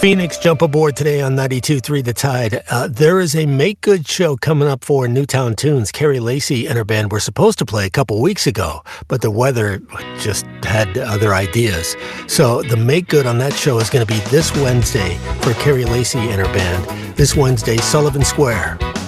Phoenix, jump aboard today on 92.3 The Tide. There is a Make Good show coming up for Newtown Tunes. Carrie Lacey and her band were supposed to play a couple weeks ago, but the weather just had other ideas. So the Make Good on that show is going to be this Wednesday for Carrie Lacey and her band. This Wednesday, Sullivan Square.